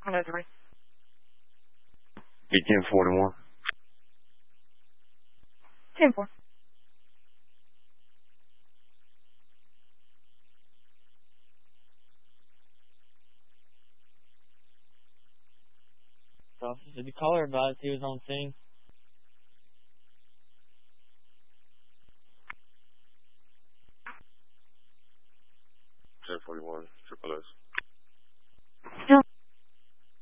103. Be 1041. 10-4. Did you call her about it? He was on scene. 1041, Triple S.